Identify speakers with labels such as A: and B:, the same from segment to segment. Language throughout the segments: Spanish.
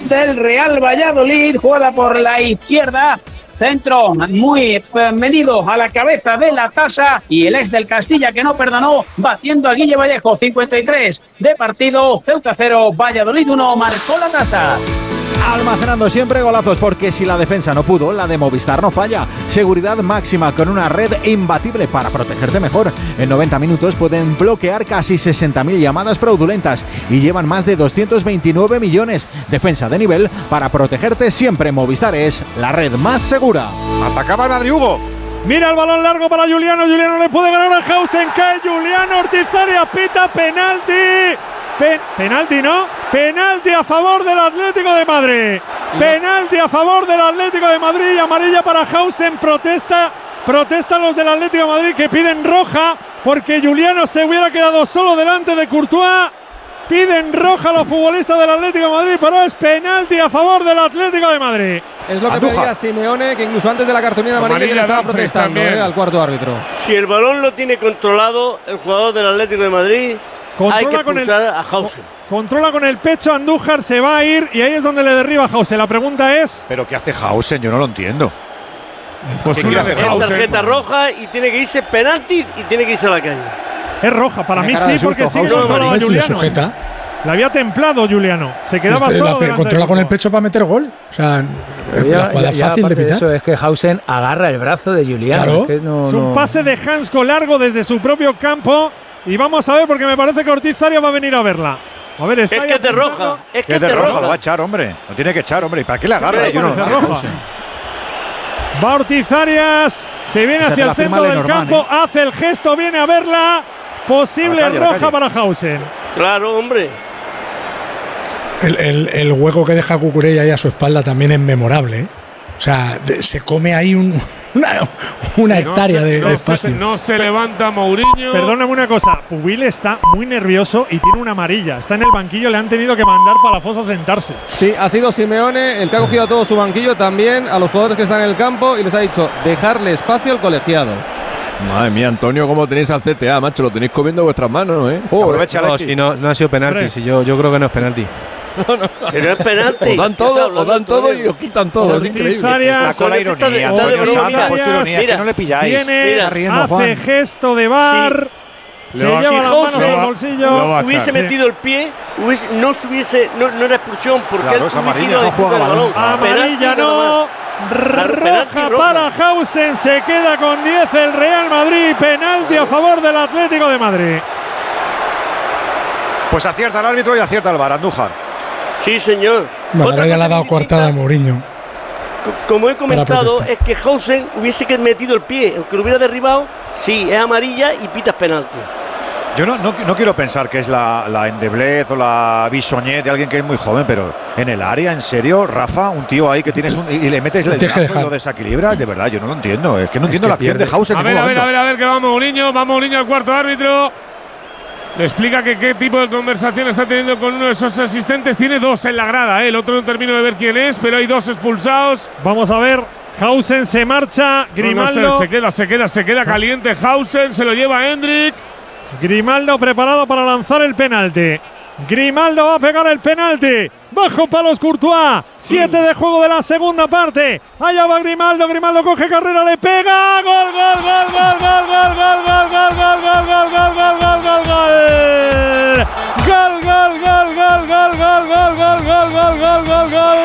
A: del Real Valladolid, juega por la izquierda. Centro muy medido a la cabeza de la tasa y el ex del Castilla que no perdonó, batiendo a Guille Vallejo. 53 de partido, Ceuta 0, Valladolid 1, marcó la tasa.
B: Almacenando siempre golazos, porque si la defensa no pudo, la de Movistar no falla. Seguridad máxima con una red imbatible para protegerte mejor. En 90 minutos pueden bloquear casi 60.000 llamadas fraudulentas y llevan más de 229 millones. Defensa de nivel para protegerte siempre. Movistar es la red más segura.
C: Atacaba el Madrid, Hugo.
D: Mira el balón largo para Juliano. Juliano le puede ganar a Hausen. Cae Juliano. Ortiz Arias pita penalti. Penalti, ¿no? Penalti a favor del Atlético de Madrid. Penalti a favor del Atlético de Madrid y amarilla para Hausen. Protestan los del Atlético de Madrid que piden roja porque Juliano se hubiera quedado solo delante de Courtois. Piden roja a los futbolistas del Atlético de Madrid, pero es penalti a favor del Atlético de Madrid.
E: Es lo que pedía Simeone, que incluso antes de la cartulina amarilla ya estaba protestando al cuarto árbitro.
F: Si el balón lo tiene controlado el jugador del Atlético de Madrid, hay que expulsar a Hausen.
D: Controla con el pecho, Andújar se va a ir y ahí es donde le derriba a Hausen. La pregunta es…
C: ¿Pero qué hace Hausen? Yo no lo entiendo.
D: Pues
F: es tarjeta roja y tiene que irse penalti y tiene que irse a la calle.
D: Es roja, para mí sí, porque sí controlaba a Juliano. La había templado Juliano, se quedaba solo.
G: Controla con el pecho para meter gol. O sea, la jugada fácil de pitar.
H: Eso es que Hausen agarra el brazo de Juliano.
G: Claro.
H: Es que
D: es un pase de Hansko largo desde su propio campo. Y vamos a ver, porque me parece que Ortiz Arias va a venir a verla. A ver, está
F: es que es de roja. Es que es de roja.
C: Lo va a echar, hombre. Lo tiene que echar, hombre. ¿Y para qué le agarra?
D: Va Ortiz Arias, se viene hacia el centro del campo, hace el gesto, viene a verla. Posible roja para Hausen.
F: Claro, hombre.
G: El hueco que deja Cucurella ahí a su espalda también es memorable, ¿eh? O sea, se come ahí una hectárea de espacio.
I: No se levanta Mourinho.
D: Perdóname una cosa, Pubil está muy nervioso y tiene una amarilla. Está en el banquillo, le han tenido que mandar para la fosa a sentarse.
E: Sí, ha sido Simeone el que ha cogido a todo su banquillo, también a los jugadores que están en el campo, y les ha dicho dejarle espacio al colegiado.
J: Madre mía, Antonio, ¿cómo tenéis al CTA, macho? Lo tenéis comiendo vuestras manos, ¿eh?
C: Aprovecha,
K: si no ha sido penalti. Si yo creo que no es penalti.
F: Que no es penalti.
J: Os dan todo y os quitan todo. Es increíble.
C: Está con la ironía. Es que no le pilláis.
D: Hace gesto de VAR. Se lleva las manos al bolsillo.
F: Hubiese metido el pie, no era expulsión porque él hubiese ido a jugar el balón.
D: Amarilla no. Roja para Hausen. Se queda con 10 el Real Madrid. Penalti a favor del Atlético de Madrid.
C: Pues acierta el árbitro y acierta el VAR, Andújar.
F: Sí, señor.
G: Bueno, ya le ha dado coartada a Mourinho.
F: Como he comentado, es que Hausen hubiese metido el pie, aunque lo hubiera derribado. Sí, es amarilla y pitas penalti.
C: Yo no quiero pensar que es la endeblez o la bisoñez de alguien que es muy joven, pero en el área, en serio, Rafa, un tío ahí que tienes y le metes el brazo y lo desequilibras, de verdad, yo no lo entiendo. Es que no entiendo la acción de Hausen.
I: A ver, que va Mourinho al cuarto árbitro. Le explica que qué tipo de conversación está teniendo con uno de esos asistentes. Tiene dos en la grada, el otro no termino de ver quién es, pero hay dos expulsados.
D: Vamos a ver, Hausen se marcha, Grimaldo…
I: Se queda caliente Hausen, se lo lleva Hendrik.
D: Grimaldo preparado para lanzar el penalti. Grimaldo va a pegar el penalti. Bajo palos Courtois. 7 de juego de la segunda parte. Allá va Grimaldo. Grimaldo coge carrera, le pega. Gol, gol, gol, gol, gol, gol, gol, gol, gol, gol, gol, gol, gol, gol, gol, gol, gol. Gol, gol, gol, gol, gol, gol, gol, gol, gol, gol, gol, gol, gol.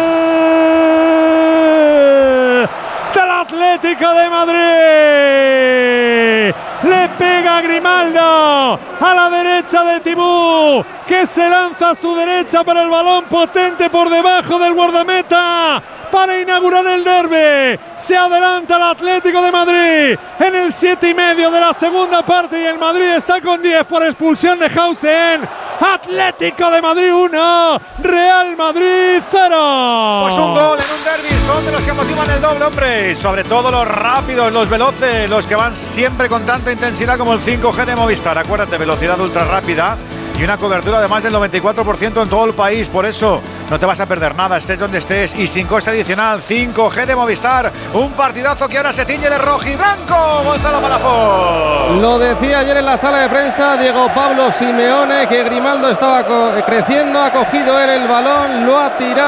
D: Del Atlético de Madrid. Le pega Grimaldo a la derecha de Tibú, que se lanza a su derecha para el balón potente por debajo del guardameta para inaugurar el derbi. Se adelanta el Atlético de Madrid en el 7,5 de la segunda parte y el Madrid está con 10 por expulsión de Hausen. Atlético de Madrid 1, Real Madrid 0.
C: Pues un gol en un derbi, son de los que motivan el doble, hombre. Sobre todo los rápidos, los veloces, los que van siempre con tanta intensidad como el 5G de Movistar. Acuérdate, velocidad ultra rápida y una cobertura de más del 94% en todo el país. Por eso no te vas a perder nada, estés donde estés y sin coste adicional. 5G de Movistar, un partidazo que ahora se tiñe de rojo y blanco. Gonzalo Palafox.
E: Lo decía ayer en la sala de prensa Diego Pablo Simeone, que Grimaldo estaba creciendo, ha cogido él el balón, lo ha tirado